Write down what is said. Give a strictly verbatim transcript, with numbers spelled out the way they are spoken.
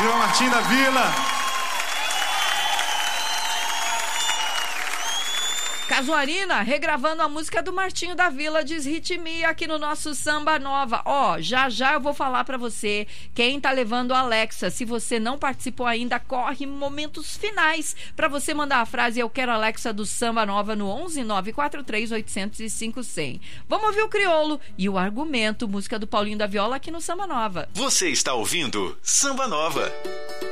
Viva Martinho da Vila! Casuarina, regravando a música do Martinho da Vila, diz Ritmia aqui no nosso Samba Nova. Ó, já já eu vou falar pra você quem tá levando a Alexa. Se você não participou ainda, corre momentos finais pra você mandar a frase "Eu quero Alexa" do Samba Nova no onze nove quatro três oito zero cinco zero zero. Vamos ouvir o Criolo e o Argumento, música do Paulinho da Viola aqui no Samba Nova. Você está ouvindo Samba Nova.